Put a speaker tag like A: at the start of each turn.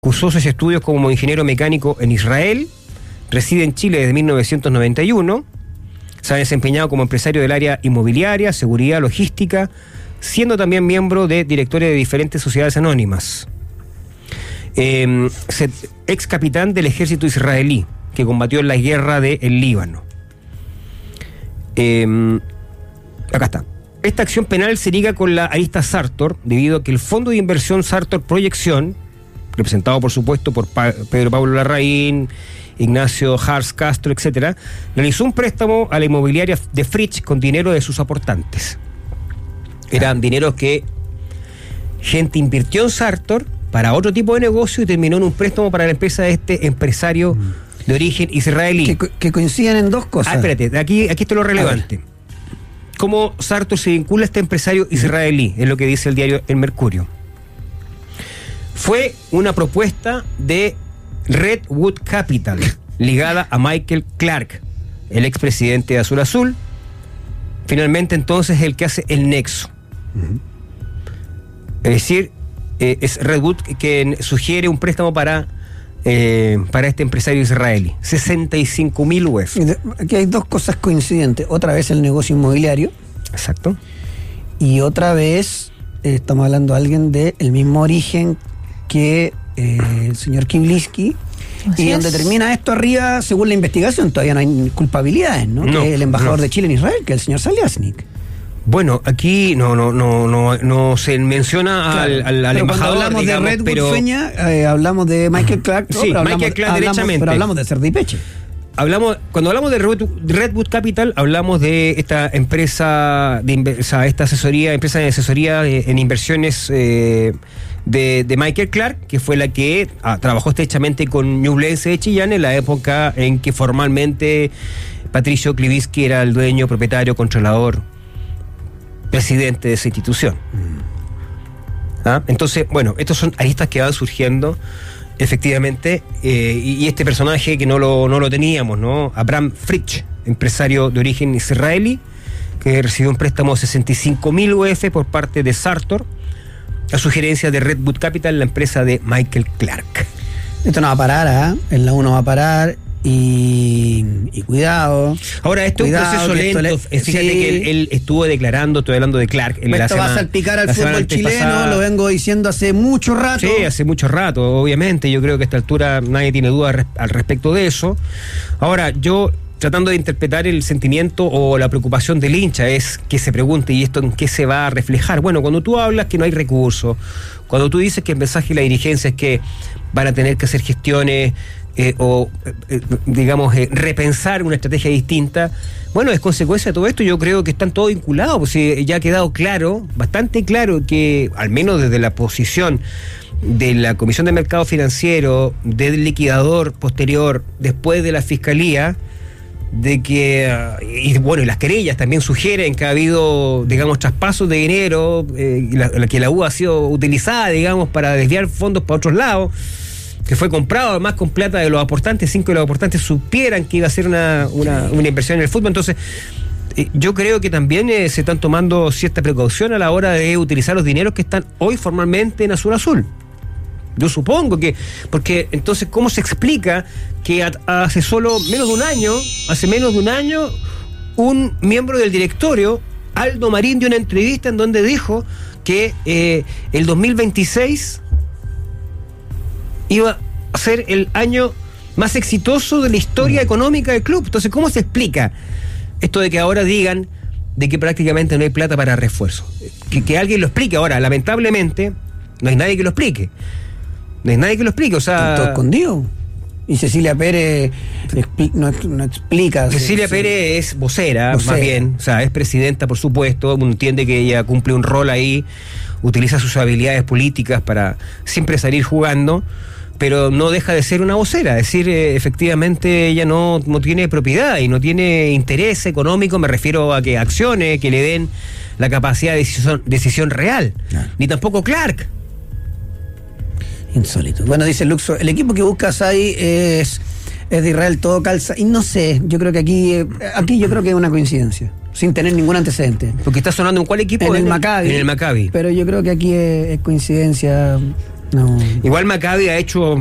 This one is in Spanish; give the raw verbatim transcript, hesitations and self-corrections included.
A: Cursó sus estudios como ingeniero mecánico en Israel, reside en Chile desde mil novecientos noventa y uno, se ha desempeñado como empresario del área inmobiliaria, seguridad, logística, siendo también miembro de directores de diferentes sociedades anónimas. Eh, ex capitán del ejército israelí, que combatió en la guerra del Líbano. Eh, acá está. Esta acción penal se liga con la arista Sartor, debido a que el fondo de inversión Sartor Proyección, representado por supuesto por pa- Pedro Pablo Larraín, Ignacio Hars Castro, etcétera, realizó un préstamo a la inmobiliaria de Fritsch con dinero de sus aportantes. Eran ah. dineros que gente invirtió en Sartor para otro tipo de negocio y terminó en un préstamo para la empresa de este empresario mm. de origen israelí.
B: Que, co- que coinciden en dos cosas.
A: Ah, espérate, aquí, aquí está lo relevante. ¿Cómo Sartor se vincula a este empresario israelí? Es lo que dice el diario El Mercurio. Fue una propuesta de Redwood Capital, ligada a Michael Clark, el expresidente de Azul Azul. Finalmente, entonces, el que hace el nexo. Uh-huh. Es decir, eh, es Redwood quien sugiere un préstamo para, eh, para este empresario israelí. sesenta y cinco mil U F.
B: Aquí hay dos cosas coincidentes. Otra vez el negocio inmobiliario.
A: Exacto.
B: Y otra vez, eh, estamos hablando de alguien del mismo origen que eh, el señor Kiblisky. Así y es. Donde termina esto arriba, según la investigación, todavía no hay culpabilidades, ¿no? no que es el embajador no. de Chile en Israel, que es el señor Saliasnik.
A: Bueno, aquí no no no no no se menciona claro, al, al, al embajador,
B: cuando hablamos
A: digamos,
B: de Redwood
A: pero
B: Feña, eh, hablamos de Michael Clark,
A: sí,
B: pero hablamos,
A: Michael Clark
B: hablamos,
A: derechamente.
B: Pero hablamos de Cerdipeche.
A: Hablamos, cuando hablamos de Redwood, Redwood Capital, hablamos de esta empresa, de, o sea, esta asesoría, empresa de asesoría en inversiones eh, de, de Michael Clark, que fue la que ah, trabajó estrechamente con Ñublense de Chillán en la época en que formalmente Patricio Kiblisky era el dueño, propietario, controlador, presidente de esa institución. ¿Ah? Entonces, bueno, estos son aristas que van surgiendo. Efectivamente, eh, y, y este personaje que no lo, no lo teníamos, ¿no? Abraham Fritsch, empresario de origen israelí, que recibió un préstamo de sesenta y cinco mil U F por parte de Sartor, a sugerencia de Redwood Capital, la empresa de Michael Clark.
B: Esto no va a parar, ¿eh? En la uno va a parar y, y cuidado.
A: Ahora, esto es un proceso lento. Le, Fíjate sí. que él, él estuvo declarando, estoy hablando de Clark. En
B: esto
A: la
B: va
A: semana,
B: a salpicar al fútbol chileno, pasada. Lo vengo diciendo hace mucho rato.
A: Sí, hace mucho rato, obviamente. Yo creo que a esta altura nadie tiene duda res, al respecto de eso. Ahora, yo tratando de interpretar el sentimiento o la preocupación del hincha es que se pregunte, ¿y esto en qué se va a reflejar? Bueno, cuando tú hablas que no hay recursos, cuando tú dices que el mensaje de la dirigencia es que van a tener que hacer gestiones eh, o, eh, digamos, eh, repensar una estrategia distinta, bueno, es consecuencia de todo esto. Yo creo que están todos vinculados, pues eh, ya ha quedado claro, bastante claro, que al menos desde la posición de la Comisión de Mercado Financiero, del liquidador posterior, después de la Fiscalía, de que, y bueno, y las querellas también sugieren que ha habido, digamos, traspasos de dinero, eh, y la, la, que la U ha sido utilizada, digamos, para desviar fondos para otros lados, que fue comprado además con plata de los aportantes, sin que los aportantes supieran que iba a ser una, una, una inversión en el fútbol. Entonces, eh, yo creo que también eh, se están tomando cierta precaución a la hora de utilizar los dineros que están hoy formalmente en Azul Azul. Yo supongo que, porque entonces, ¿cómo se explica que a, hace solo menos de un año, hace menos de un año, un miembro del directorio, Aldo Marín, dio una entrevista en donde dijo que eh, el dos mil veintiséis iba a ser el año más exitoso de la historia económica del club? Entonces, ¿cómo se explica esto de que ahora digan de que prácticamente no hay plata para refuerzo? Que, que alguien lo explique. Ahora, lamentablemente, no hay nadie que lo explique. No hay nadie que lo explique, o sea...
B: Todo escondido. Y Cecilia Pérez expli- no, no explica.
A: Cecilia sí, Pérez es vocera, vocera, más bien, o sea, es presidenta, por supuesto, uno entiende que ella cumple un rol ahí, utiliza sus habilidades políticas para siempre salir jugando, pero no deja de ser una vocera, es decir, eh, efectivamente ella no, no tiene propiedad y no tiene interés económico, me refiero a que acciones que le den la capacidad de decisión, decisión real, no. Ni tampoco Clark.
B: Insólito. Bueno, dice Luxo, el equipo que buscas ahí es, es de Israel, todo calza. Y no sé, yo creo que aquí, aquí yo creo que es una coincidencia, sin tener ningún antecedente.
A: Porque está sonando en cuál equipo?
B: En el Maccabi.
A: En el Maccabi.
B: Pero yo creo que aquí es, es coincidencia. No.
A: Igual Maccabi ha hecho